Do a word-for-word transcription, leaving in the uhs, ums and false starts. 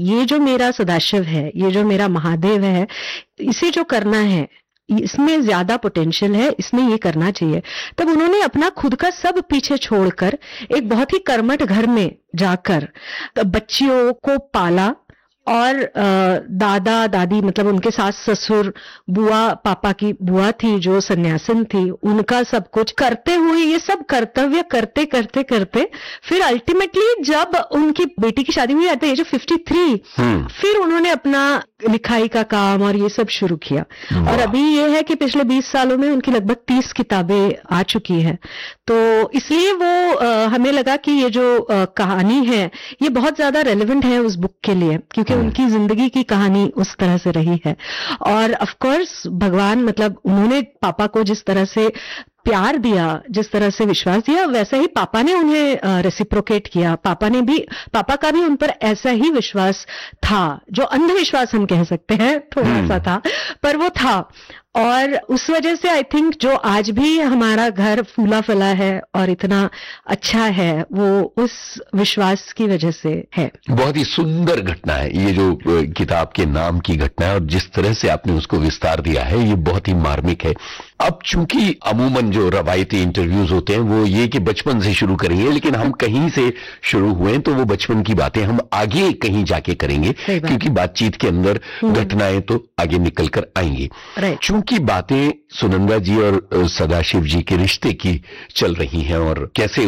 ये जो मेरा सदाशिव है, ये जो मेरा महादेव है, इसे जो करना है, इसमें ज्यादा पोटेंशियल है, इसमें ये करना चाहिए। तब उन्होंने अपना खुद का सब पीछे छोड़कर एक बहुत ही कर्मठ घर में जाकर बच्चियों को पाला और दादा दादी मतलब उनके सास ससुर, बुआ, पापा की बुआ थी जो सन्यासिन थी, उनका सब कुछ करते हुए ये सब कर्तव्य करते करते करते फिर अल्टीमेटली जब उनकी बेटी की शादी हुई at the age of fifty three, फिर उन्होंने अपना लिखाई का काम और ये सब शुरू किया। और अभी ये है कि पिछले बीस सालों में उनकी लगभग तीस किताबें आ चुकी हैं। तो इसलिए वो आ, हमें लगा कि ये जो आ, कहानी है ये बहुत ज्यादा रेलेवेंट है उस बुक के लिए, क्योंकि उनकी जिंदगी की कहानी उस तरह से रही है। और ऑफ कोर्स भगवान मतलब उन्होंने पापा को जिस तरह से प्यार दिया, जिस तरह से विश्वास दिया, वैसे ही पापा ने उन्हें रेसिप्रोकेट किया। पापा ने भी, पापा का भी उन पर ऐसा ही विश्वास था, जो अंधविश्वास हम कह सकते हैं थोड़ा सा था, पर वो था। और उस वजह से आई थिंक जो आज भी हमारा घर फूला फला है और इतना अच्छा है, वो उस विश्वास की वजह से है। बहुत ही सुंदर घटना है ये जो किताब के नाम की घटना है, और जिस तरह से आपने उसको विस्तार दिया है ये बहुत ही मार्मिक है। अब चूंकि अमूमन जो रवायती इंटरव्यूज होते हैं वो ये कि बचपन से शुरू करेंगे, लेकिन हम कहीं से शुरू हुए तो वो बचपन की बातें हम आगे कहीं जाके करेंगे, क्योंकि बातचीत के अंदर घटनाएं तो आगे निकल कर आएंगी। चूंकि बातें सुनंदा जी और सदाशिव जी के रिश्ते की चल रही हैं और कैसे